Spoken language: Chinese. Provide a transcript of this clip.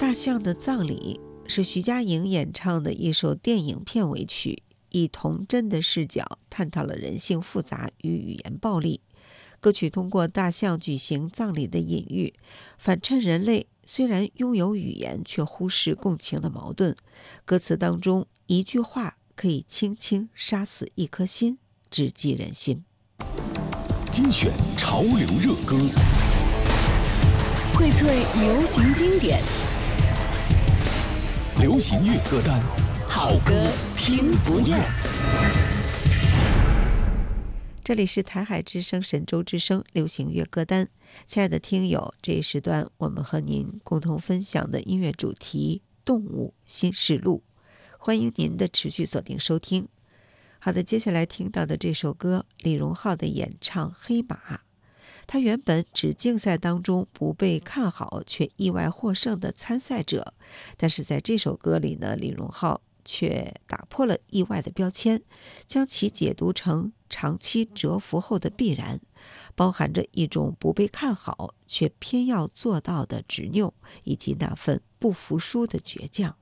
大象的葬礼是徐佳莹演唱的一首电影片尾曲，以童真的视角探讨了人性复杂与语言暴力。歌曲通过大象举行葬礼的隐喻，反衬人类虽然拥有语言，却忽视共情的矛盾。歌词当中一句话可以轻轻杀死一颗心，直击人心。 精选潮流热歌， 荟萃流行经典， 流行乐歌单， 好歌听不厌。 这里是台海之声神州之声流行乐歌单，亲爱的听友，这一时段我们和您共同分享的音乐主题动物新事录，欢迎您的持续锁定收听。好的，接下来听到的这首歌，李荣浩的演唱《黑马》。他原本只竞赛当中不被看好却意外获胜的参赛者，但是在这首歌里呢，李荣浩却打破了意外的标签，将其解读成长期蛰伏后的必然，包含着一种不被看好却偏要做到的执拗，以及那份不服输的倔强。